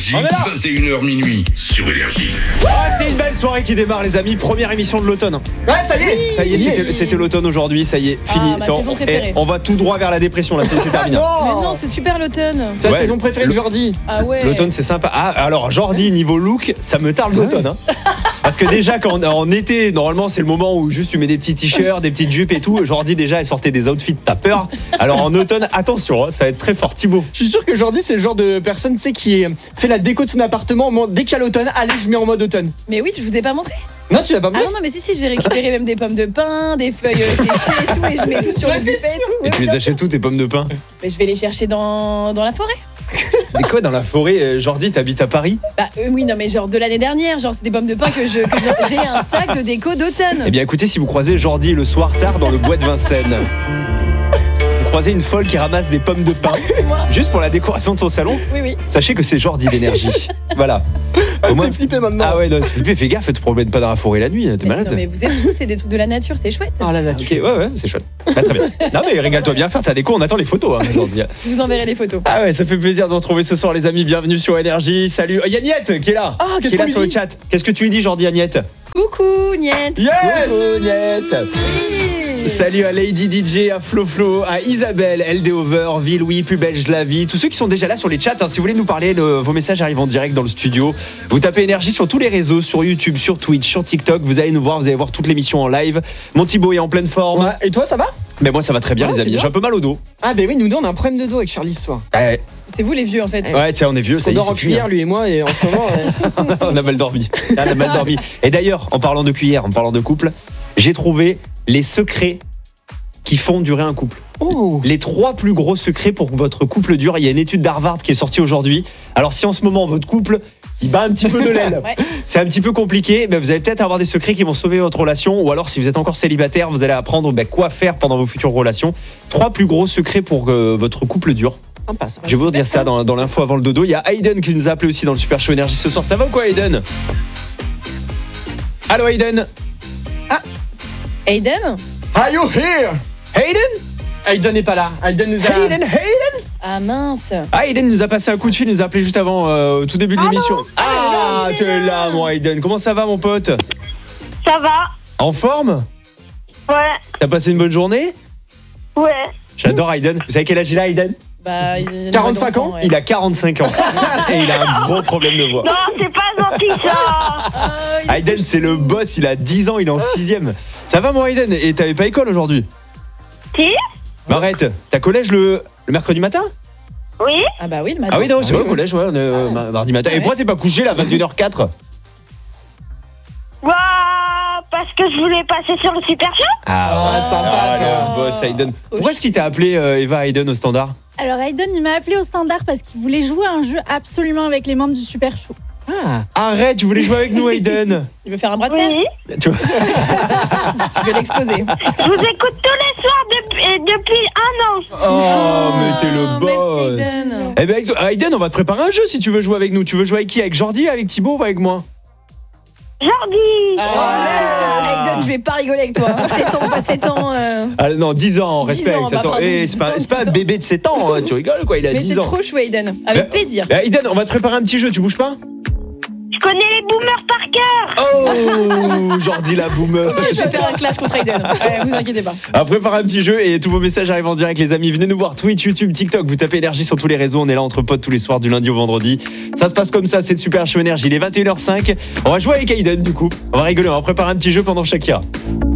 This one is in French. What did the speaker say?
Énergie, On est là. 21h minuit sur Énergie. Ah, c'est une belle soirée qui démarre, les amis. Première émission de l'automne. Ouais, ça y est. Ça y est, c'était l'automne aujourd'hui. Ça y est, fini. ma C'est- saison préférée. on va tout droit vers la dépression là. C'est terminé. Mais non, c'est super l'automne. C'est la Ouais. saison préférée de Jordi. Ah ouais. L'automne, c'est sympa. Ah, alors Jordi, niveau look, ça me tarde l'automne. Hein. Parce que déjà, quand en été, normalement, c'est le moment où juste tu mets des petits t-shirts, des petites jupes et tout. Jordi, déjà, elle sortait des outfits, t'as peur. Alors en automne, attention, hein, ça va être très fort. Thibaut. Je suis sûr que Jordi, c'est le genre de personne, tu sais, qui fait la déco de son appartement. Dès qu'il y a l'automne, allez, je mets en mode automne. Mais oui, je vous ai pas montré. Non, tu l'as pas Ah montré. non, mais si, j'ai récupéré même des pommes de pin, des feuilles séchées et tout, et je mets tout sur le buffet et tout. Et Oui, tu les bien achètes où tes pommes de pin? sûr. Mais je vais les chercher dans la forêt. Mais quoi, dans la forêt, Jordi, t'habites à Paris? Bah oui, non, mais genre de l'année dernière, genre c'est des pommes de pin que j'ai un sac de déco d'automne. Eh bien écoutez, si vous croisez Jordi le soir tard dans le bois de Vincennes, vous croisez une folle qui ramasse des pommes de pin Moi. juste pour la décoration de son salon, Oui. sachez que c'est Jordi d'énergie. Voilà. Au moins- T'es flippé maintenant. Ah ouais, non, c'est flippé, fais gaffe, te promène pas dans la forêt la nuit, t'es Mais malade. non, mais vous êtes fous, c'est des trucs de la nature, c'est chouette. Ah la Ok, nature. ouais, c'est chouette. Ah, très bien. Non mais régale-toi bien, faire ta déco, on attend les photos hein, Jordi. Je vous enverrai les photos. Ah ouais, ça fait plaisir de vous retrouver ce soir les amis, bienvenue sur Énergie. Salut. Il y a Niette qui est là. Ah, qu'est-ce qui est qu'on là lui sur le dit chat. Qu'est-ce que tu lui dis Jordi à Niette? Coucou, Niet. Yes Niette. Salut à Lady DJ, à Flo, à Isabelle, LD Over, Villouis, Plus Belge la vie, tous ceux qui sont déjà là sur les chats. Hein, si vous voulez nous parler, vos messages arrivent en direct dans le studio. Vous tapez Énergie sur tous les réseaux, sur YouTube, sur Twitch, sur TikTok. Vous allez nous voir, vous allez voir toute l'émission en live. Mon Thibaut est en pleine forme. Ouais, et toi, ça va? Mais moi ça va très bien Ouais, les amis. c'est bien. J'ai un peu mal au dos. Ah, ben oui, nous deux, on a un problème de dos avec Charlie ce soir. Ouais, C'est vous les vieux en fait. tiens, on est vieux. Parce Ça qu'on y est, dort en c'est fini, cuillère, lui et moi, et en ce moment. On a mal dormi. On a mal dormi. Et d'ailleurs, en parlant de cuillère, en parlant de couple, j'ai trouvé les secrets qui font durer un couple. Oh. Les 3 plus gros secrets pour que votre couple dure. Il y a une étude d'Harvard qui est sortie aujourd'hui. Alors si en ce moment votre couple il bat un petit peu de l'aile, Ouais. c'est un petit peu compliqué, mais vous allez peut-être avoir des secrets qui vont sauver votre relation. Ou alors si vous êtes encore célibataire, vous allez apprendre quoi faire pendant vos futures relations. 3 plus gros secrets pour que votre couple dure. Sympa ça. Je vais vous dire ça dans l'info avant le dodo. Il y a Aiden qui nous a appelé aussi dans le Super Show Énergie ce soir. Ça va ou quoi Aiden? Allô Aiden? Aiden. Are you here? Aiden? Aiden n'est pas là. Aiden nous a. Aiden? Ah mince. Ah, Aiden nous a passé un coup de fil, il nous a appelé juste avant, au tout début de l'émission. Ah, il est t'es là. là, mon Aiden. Comment ça va, mon pote? Ça va? En forme? Ouais, T'as passé une bonne journée? ouais. J'adore Aiden. Vous savez quel âge il a, Aiden? Bah, il a 45 d'enfants, ans, ouais. Il a 45 ans. Et il a un gros problème de voix. Non, c'est pas gentil ça. Ah, Aiden, c'est le boss, il a 10 ans, il est en 6ème. Ça va, mon Aiden? Et t'avais pas école aujourd'hui? Si? Bah arrête, t'as collège le mercredi matin? Oui? Ah bah oui, le matin. Ah oui, non, c'est oui, vrai, au oui. collège, ouais, on est, mardi matin. Ah Et ouais. pourquoi t'es pas couché là, 21h04? Bah, parce que je voulais passer sur le Super Show. Ah, sympa, le boss Aiden. Pourquoi est-ce qu'il t'a appelé Eva Aiden au standard? Alors Aiden, il m'a appelé au standard parce qu'il voulait jouer à un jeu absolument avec les membres du Super Show. Ah. Arrête, tu voulais jouer avec nous Aiden? Il veut faire un bras de fer. Oui. Tu vois. Je vais l'exploser. Je vous écoute tous les soirs depuis un an. Oh, mais t'es le Merci boss. Aiden. Eh ben Aiden, on va te préparer un jeu si tu veux jouer avec nous. Tu veux jouer avec qui? Avec Jordi, avec Thibaut ou avec moi? Jordi. Ah, Aiden, je vais pas rigoler avec toi. 7 ans, pas 7 ans. Ah non, 10 ans, 10 respecte. ans, bah, Attends, pardon, c'est pas, 10 c'est pas un ans. bébé de 7 ans, hein. Tu rigoles quoi, il a Mais 10 t'es ans. trop chou, Aiden. Avec plaisir. Aiden, on va te préparer un petit jeu, tu bouges pas? Je connais les boomers par cœur. Oh, Jordi la boomer. Ok, je vais faire un clash contre Aiden. Ouais, vous inquiétez pas. On prépare un petit jeu et tous vos messages arrivent en direct les amis. Venez nous voir Twitch, YouTube, TikTok. Vous tapez Énergie sur tous les réseaux. On est là entre potes tous les soirs du lundi au vendredi. Ça se passe comme ça, c'est le Super Show Énergie. Il est 21h05. On va jouer avec Aiden du coup. On va rigoler, on va préparer un petit jeu pendant Shakira.